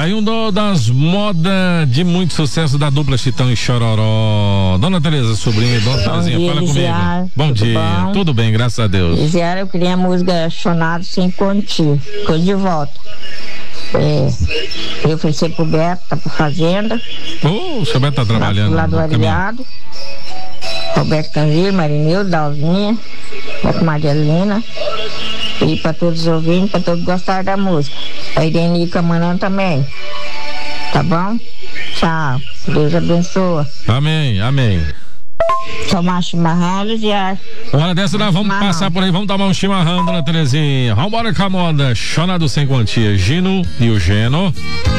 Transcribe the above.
Aí das modas de muito sucesso da dupla Chitão e Chororó. Dona Tereza, sobrinha, Dona Terezinha, fala comigo. Ziara, bom dia, bom? Tudo bem, graças a Deus. Ziara, eu queria a música Chonado Sem Quantia, tô de volta. Eu ofereci pro Beto, tá pra fazenda. O seu Beto tá trabalhando. Lá do Ariado. Roberto Canvir, Marineu, Dalvinha, Maria Helena. E pra todos os ouvintes, pra todos gostarem da música. A Irene Camanã também. Tá bom? Tchau. Deus abençoa. Amém. Tomar chimarrão, Luziar. Hora dessa nós vamos passar por aí, vamos tomar um chimarrão, Dona Terezinha. Vambora com a moda. Chonado Sem Quantia, Gino e o Geno.